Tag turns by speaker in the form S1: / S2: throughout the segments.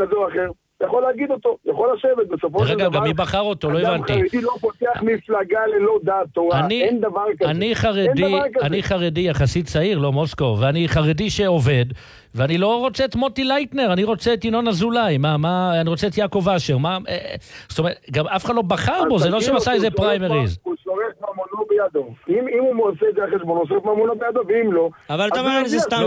S1: כזה או אחר, יכול להגיד אותו, יכול לשבת בסופו של דבר.
S2: רגע, גם מי בחר אותו, לא הבנתי.
S1: אדם חרדי לא פותח מפלגה ללא דעת תורה, אין דבר כזה.
S2: אני חרדי יחסית צעיר, לא מוסקו, ואני חרדי שעובד, ואני לא רוצה את מוטי לייטנר, אני רוצה את ינון אזולאי, אני רוצה את יעקב אשר, זאת אומרת, גם אף אחד לא בחר בו, זה לא שעשה איזה פריימריז.
S1: הוא שורף ממונו בידו. אם הוא עושה את זה אחרי שבו, הוא שורף ממונו בידו, ואם לא...
S3: אבל אתה אומר, זה סתם...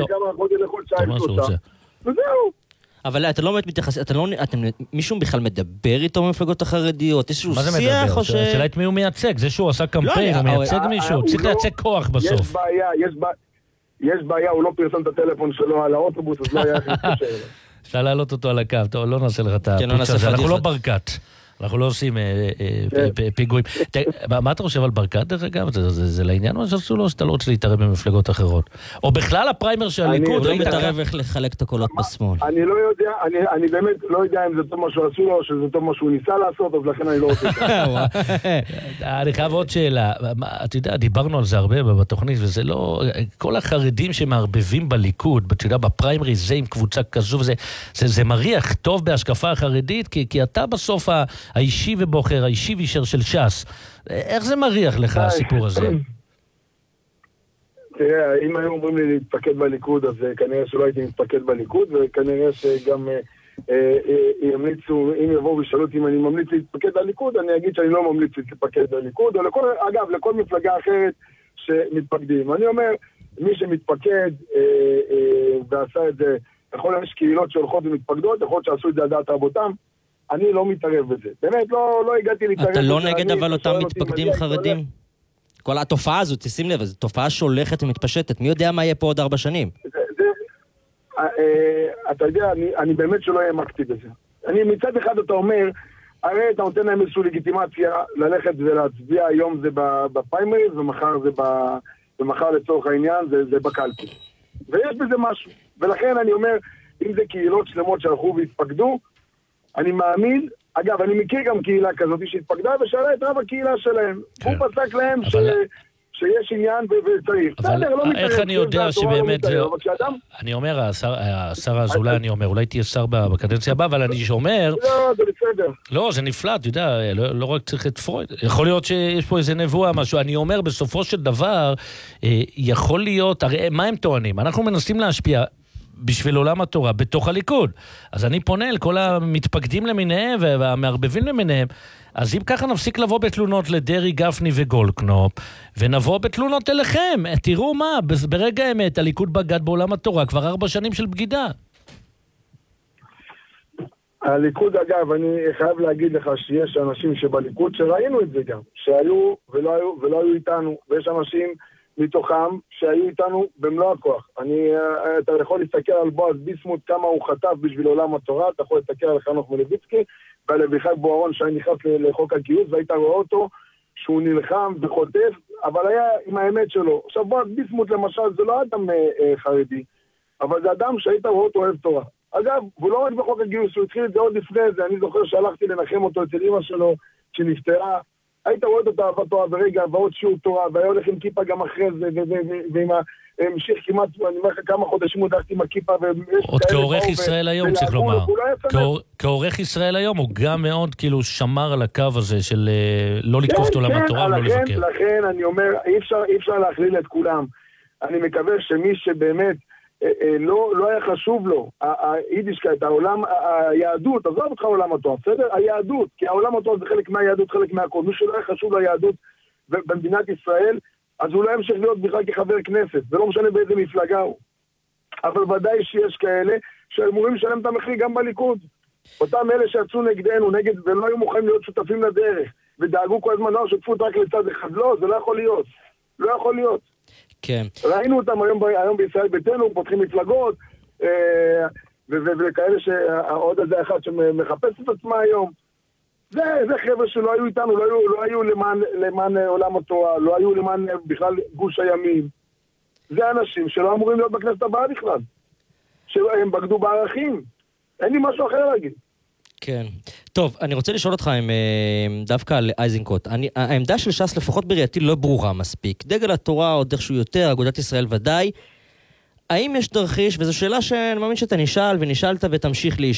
S1: וזהו.
S3: אבל אתה לא באמת מתייחס, מישהו בכלל מדבר איתו במפלגות החרדיות? איזשהו שיח או ש...
S2: השאלה את מי הוא מייצג, זה שהוא עשה קמפיין, הוא מייצג מישהו, צריך לייצג כוח בסוף.
S1: יש בעיה, הוא לא פרסם את הטלפון שלו על האוטובוס, אז לא היה איך להתקשר אליו.
S2: אפשר להעלות אותו על הקו, טוב, לא נעשה לך את הפיצה הזה, אנחנו לא ברקת. אנחנו לא עושים פיגועים. מה אתה חושב על ברקת דרך אגב? זה לעניין מה שעשו לו, שאתה לא רוצה להתערב במפלגות אחרות? או בכלל הפריימר של הליכוד?
S3: לא מתערב איך לחלק את הקולות בשמאל.
S1: אני לא יודע, אני באמת לא יודע אם זה טוב מה שעשו לו, או שזה טוב מה שהוא ניסה לעשות, אז לכן אני לא רוצה.
S2: אני חייב עוד שאלה. אתה יודע, דיברנו על זה הרבה בתוכנית, וזה לא... כל החרדים שמערבבים בליכוד, אתה יודע, בפריימרי זה עם קבוצה כזו, זה מריח טוב בהשקפה החרדית, כי אתה בסוף האישי ובוחר, האישי וישר של ש"ס. איך זה מריח לך הסיפור הזה?
S1: תראה, אם היו אומרים לי להתפקד בליכוד, אז כנראה שלא הייתי מתפקד בליכוד, וכנראה שגם ימליצו, אם יבואו ושאלו אותי אם אני ממליץ להתפקד בליכוד, אני אגיד שאני לא ממליץ להתפקד בליכוד, או אגב, לכל מפלגה אחרת שמתפקדים. אני אומר, מי שמתפקד ועשה את זה, יכול להיות קהילות שהולכות ומתפקדות, יכול להיות שעשו את זה על דעת רבותם, אני לא מתערב בזה. באמת, לא הגעתי להתערב.
S3: אתה לא נגד אבל אותם מתפקדים חרדים? כל התופעה הזאת, תשים לב, זו תופעה שהולכת ומתפשטת. מי יודע מה יהיה פה עוד 4 שנים?
S1: אתה יודע, אני באמת שלא העמקתי בזה. מצד אחד אתה אומר, הרי אתה נותן להם איזושהי לגיטימציה ללכת ולהצביע, היום זה בפריימריז, ומחר לצורך העניין זה בקלפי. ויש בזה משהו. ולכן אני אומר, אם זה קהילות שלמות שהלכו והתפקדו, אני מאמין, אגב, אני מכיר גם קהילה כזאת שהתפקדה ושאלה את רב הקהילה שלהם. הוא פסק להם שיש עניין וצריך.
S2: אבל איך אני יודע שבאמת זה... אני אומר, השר אזולאי, אני אומר, אולי תהיה שר בקדנציה הבאה, אבל אני שאומר...
S1: לא, זה בסדר.
S2: לא, זה נפלא, אתה יודע, לא רק צריך את פרויד. יכול להיות שיש פה איזה נבואה, משהו. אני אומר, בסופו של דבר, יכול להיות... הרי מה הם טוענים? אנחנו מנסים להשפיע... בשביל עולם התורה, בתוך הליכוד. אז אני פונה אל כל המתפקדים למיניהם והמערבבים למיניהם, אז אם ככה נפסיק לבוא בתלונות לדרי, גפני וגולדקנופ, ונבוא בתלונות אליכם. תראו מה, ברגע האמת, הליכוד בגד בעולם התורה, כבר 4 שנים של בגידה.
S1: הליכוד, אגב, אני חייב להגיד לך שיש אנשים שבליכוד שראינו את זה גם, שהיו ולא היו איתנו, ויש אנשים מתוכם שהיו איתנו במלוא הכוח. אתה יכול להסתכל על בועז ביסמוט, כמה הוא חטף בשביל עולם התורה, אתה יכול להסתכל על חנוך מלביצקי, ועל אביחי בוארון שאני נכנס לחוק הגיוס, והיית רואה אותו שהוא נלחם וחוטף, אבל היה עם האמת שלו. עכשיו בועז ביסמוט למשל, זה לא אדם חרדי, אבל זה אדם שהיית רואה אותו אוהב תורה. אגב, הוא לא רק בחוק הגיוס, הוא התחיל את זה עוד לפני זה, אני זוכר שהלכתי לנחם אותו אצל אמא שלו, שנפטרה, היית רואה את אהבת תורה ורגע, ועוד שיעור תורה, והיה הולך עם כיפה גם אחרי זה, ועם המשיך כמעט, אני אומר לך כמה חודשים הוא דחתי עם הכיפה,
S2: עוד כעורך ישראל היום צריך לומר. כעורך ישראל היום הוא גם מאוד כאילו שמר על הקו הזה של לא לתקוף את עולם התורה ולא לבקר.
S1: לכן אני אומר, אי אפשר להכליל את כולם. אני מקווה שמי שבאמת לא היה חשוב לו, היידישקייט, העולם, היהדות, עזוב אותך עולם התורה, בסדר? היהדות, כי העולם התורה זה חלק מהיהדות, חלק מהכל. מי שלא היה חשוב ליהדות במדינת ישראל, אז הוא לא ימשיך להיות בכלל כחבר כנסת, ולא משנה באיזה מפלגה הוא. אבל ודאי שיש כאלה שאמורים לשלם את המחיר גם בליכוד. אותם אלה שיצאו נגדנו, ולא היו מוכנים להיות שותפים לדרך, ודאגו כל הזמן, שותפות רק לצד אחד. לא, זה לא יכול להיות. לא יכול להיות.
S3: כן.
S1: ראינו אותם היום בישראל ביתנו, פותחים מפלגות, וכאלה שעוד איזה אחד שמחפש את עצמה היום. זה חבר'ה שלא היו איתנו, לא היו למען עולם התורה, לא היו למען בכלל גוש הימין. זה אנשים שלא אמורים להיות בכנסת הבאה בכלל. שהם בגדו בערכים. אין לי משהו אחר להגיד.
S3: כן. טוב, אני רוצה לשאול אותך דווקא על אייזנקוט. העמדה של ש"ס לפחות בראייתי לא ברורה מספיק. דגל התורה עוד איכשהו יותר, אגודת ישראל ודאי. האם יש דרכיש, וזו שאלה שאני מאמין שאתה נשאל ונשאלת ותמשיך להישאל,